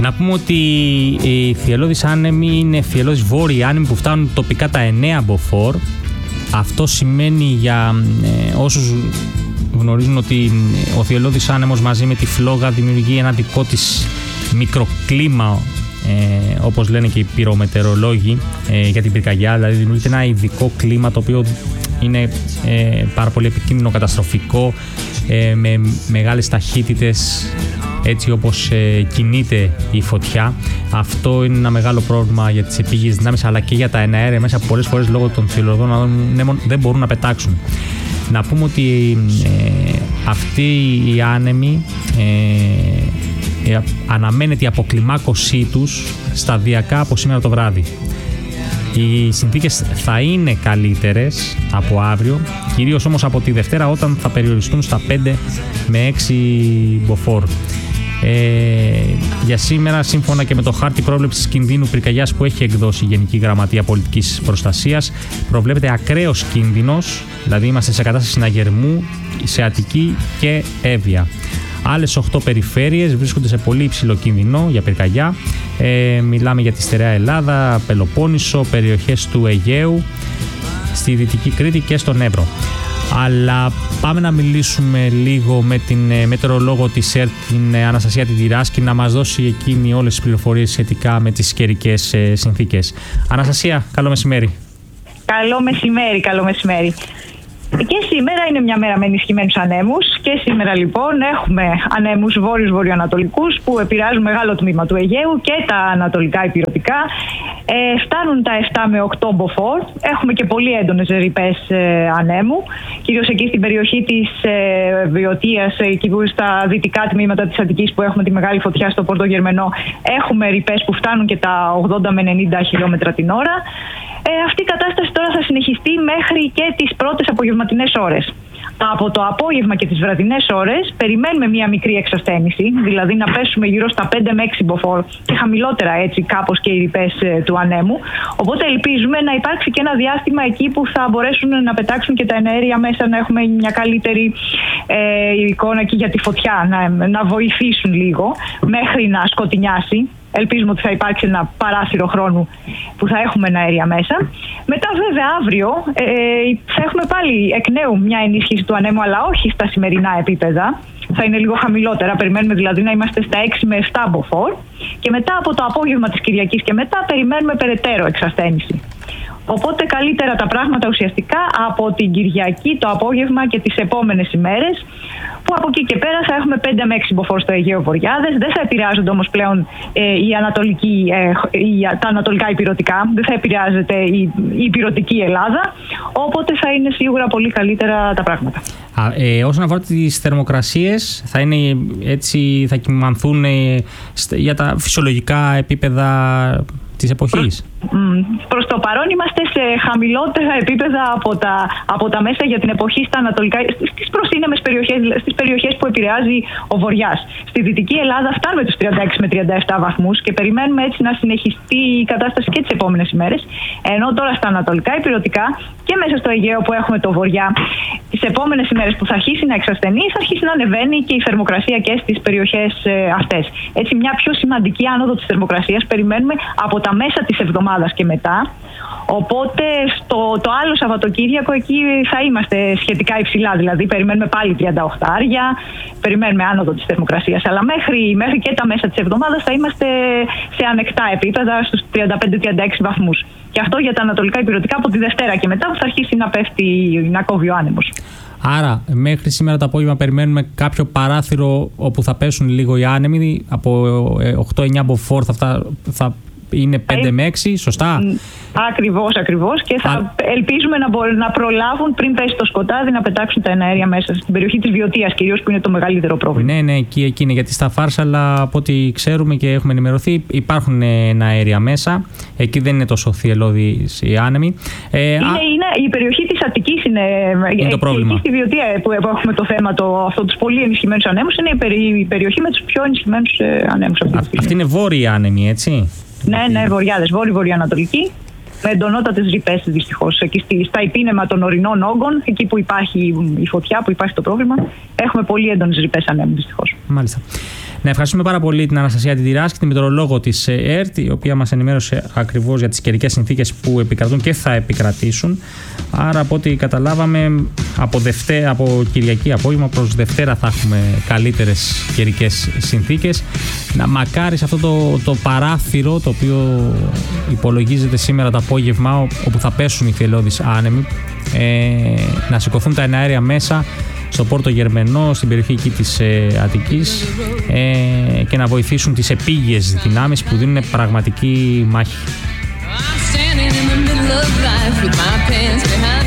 Να πούμε ότι οι θυελλώδεις άνεμοι είναι θυελλώδεις βόρειοι άνεμοι που φτάνουν τοπικά τα 9 μποφόρ. Αυτό σημαίνει για όσους γνωρίζουν ότι ο θυελλώδης άνεμος μαζί με τη φλόγα δημιουργεί ένα δικό της μικροκλίμα, όπως λένε και οι πυρομετεωρολόγοι για την πυρκαγιά. Δηλαδή δημιουργείται ένα ειδικό κλίμα το οποίο είναι πάρα πολύ επικίνδυνο, καταστροφικό, με μεγάλες ταχύτητες, έτσι όπως κινείται η φωτιά. Αυτό είναι ένα μεγάλο πρόβλημα για τις επίγειες δυνάμεις αλλά και για τα εναέρια μέσα που πολλές φορές λόγω των θυελλωδών ανέμων δεν μπορούν να πετάξουν. Να πούμε ότι αυτοί οι άνεμοι αναμένεται η αποκλιμάκωσή τους σταδιακά από σήμερα το βράδυ. Οι συνθήκες θα είναι καλύτερες από αύριο, κυρίως όμως από τη Δευτέρα όταν θα περιοριστούν στα 5 με 6 μποφόρ. Για σήμερα, σύμφωνα και με το χάρτη πρόβλεψης κινδύνου πυρκαγιάς που έχει εκδώσει η Γενική Γραμματεία Πολιτικής Προστασίας, προβλέπεται ακραίος κίνδυνος, δηλαδή είμαστε σε κατάσταση συναγερμού σε Αττική και Εύβοια. Άλλες 8 περιφέρειες βρίσκονται σε πολύ υψηλό κίνδυνο για πυρκαγιά. Μιλάμε για τη Στερεά Ελλάδα, Πελοπόννησο, περιοχές του Αιγαίου, στη Δυτική Κρήτη και στον Εύρο. Αλλά πάμε να μιλήσουμε λίγο με την μετεωρολόγο της ΕΡΤ, την Αναστασία Τιτηράσκη, να μας δώσει εκείνη όλες τις πληροφορίες σχετικά με τις καιρικές συνθήκες. Αναστασία, καλό μεσημέρι. Καλό μεσημέρι. Και σήμερα είναι μια μέρα με ενισχυμένους ανέμους και σήμερα λοιπόν έχουμε ανέμους βόρειος-βορειοανατολικούς που επηρεάζουν μεγάλο τμήμα του Αιγαίου και τα ανατολικά ηπειρωτικά. Φτάνουν τα 7 με 8 μποφόρ. Έχουμε και πολύ έντονες ρηπές ανέμου, κυρίως εκεί στην περιοχή της Βιωτίας, εκεί που στα δυτικά τμήματα της Αττικής που έχουμε τη μεγάλη φωτιά στο Πόρτο Γερμενό, έχουμε ρηπές που φτάνουν και τα 80 με 90 χιλιόμετρα την ώρα. Αυτή η κατάσταση τώρα θα συνεχιστεί μέχρι και τις πρώτες απογευματινές ώρες. Από το απόγευμα και τις βραδινές ώρες περιμένουμε μια μικρή εξασθένηση, δηλαδή να πέσουμε γύρω στα 5 με 6 μποφόρ και χαμηλότερα έτσι κάπως και οι ρηπές του ανέμου. Οπότε ελπίζουμε να υπάρξει και ένα διάστημα εκεί που θα μπορέσουν να πετάξουν και τα εναέρια μέσα, να έχουμε μια καλύτερη εικόνα και για τη φωτιά, να βοηθήσουν λίγο μέχρι να σκοτεινιάσει. Ελπίζουμε ότι θα υπάρξει ένα παράθυρο χρόνου που θα έχουμε αέρια μέσα. Μετά βέβαια αύριο θα έχουμε πάλι εκ νέου μια ενίσχυση του ανέμου, αλλά όχι στα σημερινά επίπεδα. Θα είναι λίγο χαμηλότερα, περιμένουμε δηλαδή να είμαστε στα 6 με 7 μποφόρ. Και μετά από το απόγευμα της Κυριακής και μετά περιμένουμε περαιτέρω εξασθένηση. Οπότε καλύτερα τα πράγματα ουσιαστικά από την Κυριακή το απόγευμα και τις επόμενες ημέρες, που από εκεί και πέρα θα έχουμε 5 με 6 μποφόρ στο Αιγαίο Βορειάδες. Δεν θα επηρεάζονται όμως πλέον τα ανατολικά ηπειρωτικά, δεν θα επηρεάζεται η ηπειρωτική Ελλάδα, οπότε θα είναι σίγουρα πολύ καλύτερα τα πράγματα. Όσον αφορά τις θερμοκρασίες, θα είναι έτσι, θα κυμανθούν για τα φυσιολογικά επίπεδα της εποχής. Προς το παρόν είμαστε σε χαμηλότερα επίπεδα από τα μέσα για την εποχή στα ανατολικά, στις προσύνεμες περιοχές, στις περιοχές που επηρεάζει ο Βορειάς. Στη Δυτική Ελλάδα φτάνουμε τους 36 με 37 βαθμούς και περιμένουμε έτσι να συνεχιστεί η κατάσταση και τις επόμενες ημέρες. Ενώ τώρα στα ανατολικά ηπειρωτικά και μέσα στο Αιγαίο που έχουμε το Βορειά, τις επόμενες ημέρες που θα αρχίσει να εξασθενεί, θα αρχίσει να ανεβαίνει και η θερμοκρασία και στις περιοχές αυτές. Έτσι, μια πιο σημαντική άνοδο της θερμοκρασίας περιμένουμε από τα μέσα της εβδομάδας και μετά. Οπότε το άλλο Σαββατοκύριακο εκεί θα είμαστε σχετικά υψηλά, δηλαδή περιμένουμε πάλι 38 άρια, περιμένουμε άνοδο της θερμοκρασίας, αλλά μέχρι και τα μέσα της εβδομάδας θα είμαστε σε ανεκτά επίπεδα στους 35-36 βαθμούς. Και αυτό για τα ανατολικά ηπειρωτικά από τη Δευτέρα και μετά που θα αρχίσει να πέφτει, να κόβει ο άνεμος. Άρα, μέχρι σήμερα το απόγευμα περιμένουμε κάποιο παράθυρο όπου θα πέσουν λίγο οι άνεμοι, από 8-9 μποφόρ θα είναι 5 με 6, σωστά? Ακριβώς. Και θα ελπίζουμε να προλάβουν πριν πέσει το σκοτάδι να πετάξουν τα εναέρια μέσα στην περιοχή της Βιωτίας, κυρίως που είναι το μεγαλύτερο πρόβλημα. Ναι, εκεί είναι. Γιατί στα Φάρσαλα, από ό,τι ξέρουμε και έχουμε ενημερωθεί, υπάρχουν εναέρια μέσα. Εκεί δεν είναι τόσο θυελλώδεις οι άνεμοι. Είναι η περιοχή της Αττικής είναι το πρόβλημα. Εκεί στη Βιωτία που έχουμε το θέμα αυτό τους πολύ ενισχυμένους ανέμους, είναι η περιοχή με τους πιο ενισχυμένους ανέμους. Αυτή είναι βόρειοι άνεμοι, έτσι? Ναι, Βορειάδες, βόρειο-βορειοανατολική, με εντονότατες ρηπές δυστυχώς. Εκεί στα υπήνεμα των ορεινών όγκων, εκεί που υπάρχει η φωτιά, που υπάρχει το πρόβλημα, έχουμε πολύ έντονες ρηπές ανέμου δυστυχώς. Μάλιστα. Να ευχαριστούμε πάρα πολύ την Αναστασία Τιτηράς και τη μετεωρολόγο της ΕΡΤ, η οποία μας ενημέρωσε ακριβώς για τις καιρικές συνθήκες που επικρατούν και θα επικρατήσουν. Άρα, από ό,τι καταλάβαμε, από Κυριακή απόγευμα προς Δευτέρα θα έχουμε καλύτερες καιρικές συνθήκες. Να μακάρι σε αυτό το παράθυρο το οποίο υπολογίζεται σήμερα το απόγευμα, όπου θα πέσουν οι θελώδεις άνεμοι, να σηκωθούν τα εναέρια μέσα στο Πόρτο Γερμενό, στην περιοχή εκεί της Αττικής, και να βοηθήσουν τις επίγειες δυνάμεις που δίνουν πραγματική μάχη.